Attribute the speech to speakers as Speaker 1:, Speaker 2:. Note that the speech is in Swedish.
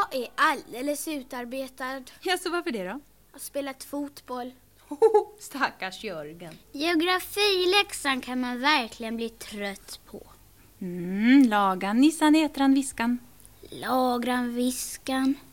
Speaker 1: Jag är alldeles utarbetad.
Speaker 2: Ja, så varför det då?
Speaker 1: Jag har spelat fotboll.
Speaker 2: Stackars Jörgen.
Speaker 1: Geografiläxan kan man verkligen bli trött på.
Speaker 2: Lagan, nissan, ätran, viskan.
Speaker 1: Lagran, viskan.